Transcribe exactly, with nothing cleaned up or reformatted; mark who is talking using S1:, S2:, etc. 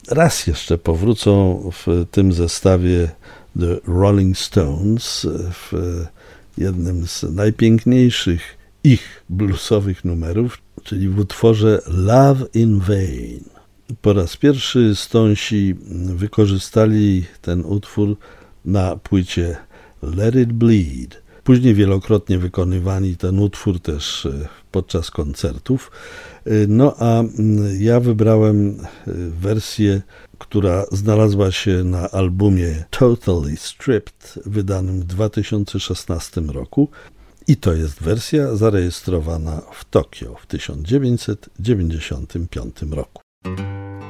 S1: raz jeszcze powrócą w tym zestawie The Rolling Stones w jednym z najpiękniejszych ich bluesowych numerów, czyli w utworze Love in Vain. Po raz pierwszy Stonesi wykorzystali ten utwór na płycie Let It Bleed. Później wielokrotnie wykonywali ten utwór też podczas koncertów. No a ja wybrałem wersję, która znalazła się na albumie Totally Stripped, wydanym w dwa tysiące szesnastym roku. I to jest wersja zarejestrowana w Tokio w tysiąc dziewięćset dziewięćdziesiątym piątym roku.